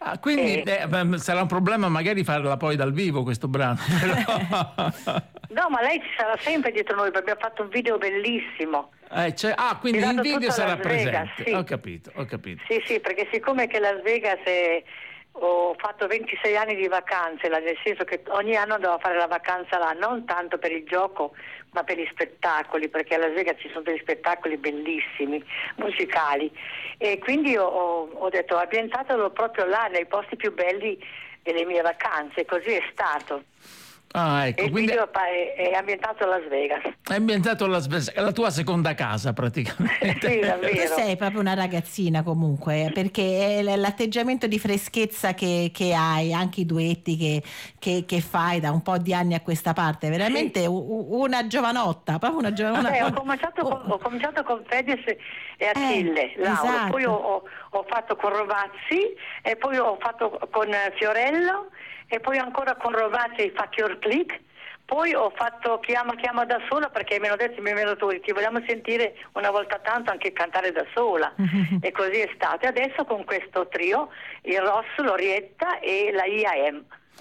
Quindi sarà un problema magari farla poi dal vivo questo brano. No, ma lei ci sarà sempre dietro noi, perché abbiamo fatto un video bellissimo. Quindi in video sarà Vegas, presente. sì. Ho capito. Sì, perché siccome che Las Vegas ho fatto 26 anni di vacanze, nel senso che ogni anno andavo a fare la vacanza là, non tanto per il gioco ma per gli spettacoli, perché a Las Vegas ci sono degli spettacoli bellissimi, musicali, e quindi ho detto ambientatelo proprio là, nei posti più belli delle mie vacanze, così è stato. Ecco, e il quindi video è ambientato a Las Vegas. È ambientato a Las Vegas, la tua seconda casa praticamente. Sì, davvero. Tu sei proprio una ragazzina comunque, perché è l'atteggiamento di freschezza che hai, anche i duetti che fai da un po' di anni a questa parte, veramente una giovanotta, proprio una giovanotta. Ho cominciato con Fedez e Achille, Lauro, esatto. Poi ho fatto con Rovazzi, e poi ho fatto con Fiorello, e poi ancora con Rovazzi hai fatto Your Click. Poi ho fatto chiama da sola, perché mi hanno detto i miei mediatori ti vogliamo sentire una volta tanto anche cantare da sola. E così è stato. E adesso con questo trio, il Ross, l'Orietta e la IAM.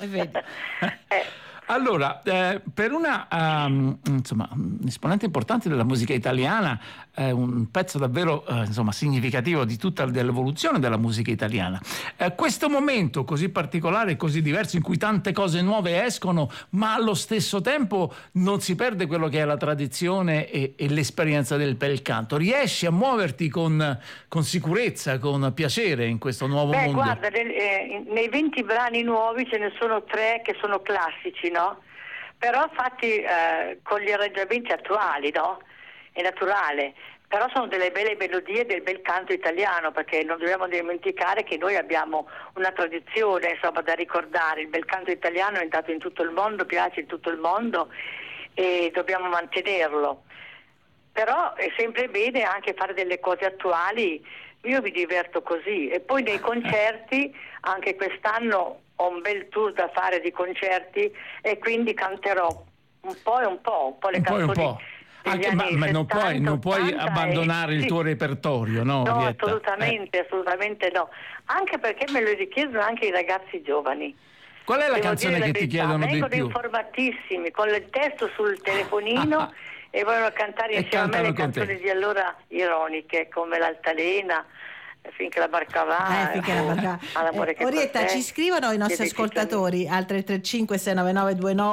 Allora, per una esponente importante della musica italiana, un pezzo davvero significativo di tutta dell'evoluzione della musica italiana, questo momento così particolare e così diverso in cui tante cose nuove escono, ma allo stesso tempo non si perde quello che è la tradizione e l'esperienza del bel canto, riesci a muoverti con sicurezza, con piacere in questo nuovo mondo? Guarda, nei 20 brani nuovi ce ne sono 3 che sono classici, no? Però fatti con gli arrangiamenti attuali, no? È naturale. Però sono delle belle melodie del bel canto italiano, perché non dobbiamo dimenticare che noi abbiamo una tradizione, da ricordare. Il bel canto italiano è entrato in tutto il mondo, piace in tutto il mondo e dobbiamo mantenerlo. Però è sempre bene anche fare delle cose attuali. Io mi diverto così. E poi nei concerti, anche quest'anno ho un bel tour da fare di concerti, e quindi canterò un po' le canzoni. Anche, ma non puoi abbandonare il tuo repertorio, no? No, Orietta? assolutamente no. Anche perché me lo richiedono anche i ragazzi giovani. Qual è la canzone che ti chiedono di più? Vengono informatissimi, con il testo sul telefonino e vogliono cantare insieme a me le canzoni di allora ironiche, come l'Altalena, Finché la barca va, all'amore che Orietta, ci scrivono i nostri ascoltatori al 335 699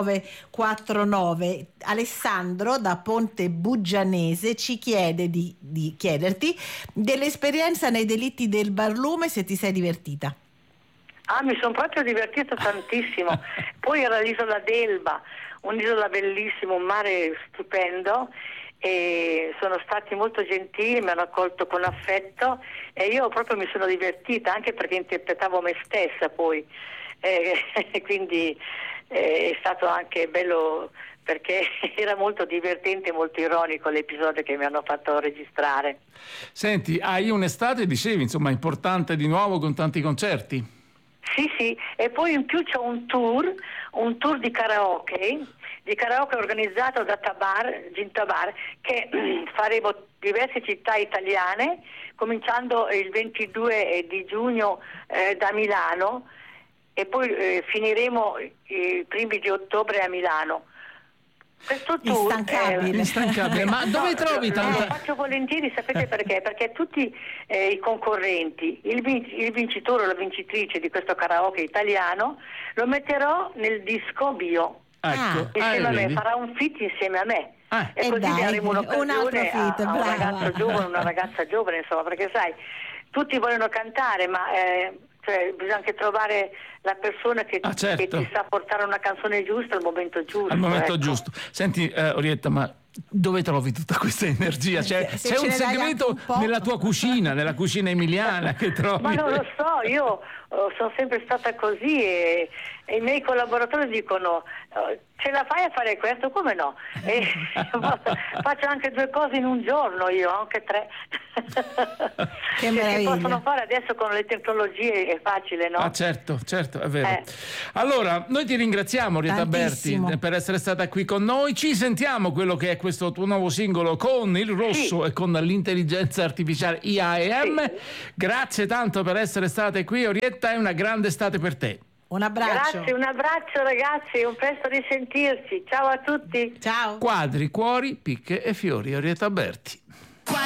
2949. Alessandro da Ponte Buggianese ci chiede di chiederti dell'esperienza nei delitti del barlume, se ti sei divertita. Mi sono proprio divertita tantissimo. Poi era l'isola d'Elba, un'isola bellissima, un mare stupendo, e sono stati molto gentili, mi hanno accolto con affetto e io proprio mi sono divertita, anche perché interpretavo me stessa poi, quindi è stato anche bello, perché era molto divertente, molto ironico l'episodio che mi hanno fatto registrare. Senti, hai un'estate, dicevi, importante di nuovo, con tanti concerti? Sì, e poi in più c'è un tour di karaoke organizzato da Gin Tabar, che faremo diverse città italiane, cominciando il 22 di giugno da Milano, e poi finiremo i primi di ottobre a Milano. Questo tour instancabile. Ma dove trovi tanta? Lo faccio volentieri, sapete perché? Perché tutti i concorrenti, il vincitore o la vincitrice di questo karaoke italiano, lo metterò nel disco bio. Insieme a me, farà un feat insieme a me. E così daremo un'occasione a un ragazzo giovane, una ragazza giovane, insomma, perché sai, tutti vogliono cantare, ma bisogna anche trovare la persona che ti sa portare una canzone giusta al momento giusto. Giusto. Senti, Orietta, ma dove trovi tutta questa energia? C'è un segreto nella tua cucina, nella cucina emiliana che trovi? Ma non lo so, io sono sempre stata così e i miei collaboratori dicono ce la fai a fare questo? Come no? E faccio anche 2 cose in un giorno, io anche 3. Che meraviglia. Si possono fare adesso con le tecnologie, è facile, no? Certo. certo, è vero. Allora, noi ti ringraziamo, Orietta Berti, per essere stata qui con noi. Ci sentiamo quello che è questo tuo nuovo singolo con il rosso e con l'intelligenza artificiale IAM. Grazie tanto per essere state qui, Orietta, e una grande estate per te. Un abbraccio. Grazie, un abbraccio ragazzi, un presto risentirci. Ciao a tutti. Ciao. Quadri, cuori, picche e fiori, Orietta Berti.